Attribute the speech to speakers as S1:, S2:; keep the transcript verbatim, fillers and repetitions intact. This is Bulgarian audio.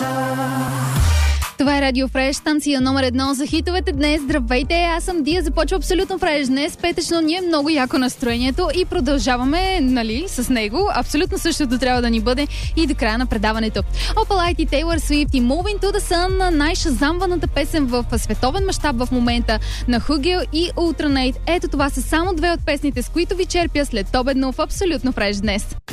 S1: Това е Радио Фреш, станция номер едно за хитовете днес. Здравейте, аз съм Дия, започва Абсолютно Фреш днес. Петъчно ни е много яко настроението и продължаваме, нали, с него. Абсолютно същото трябва да ни бъде и до края на предаването. Opalite и Taylor Swift и Moving to the Sun, най-шазамваната песен в световен мащаб в момента на Хугел и Ultranate. Ето това са само две от песните, с които ви черпя след обедно в Абсолютно Фреш днес.